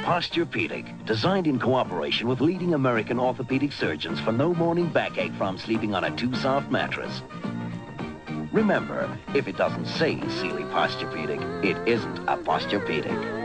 Posturepedic, designed in cooperation with leading American orthopedic surgeons for no morning backache from sleeping on a too soft mattress. Remember, if it doesn't say Sealy Posturepedic, it isn't a Posturepedic.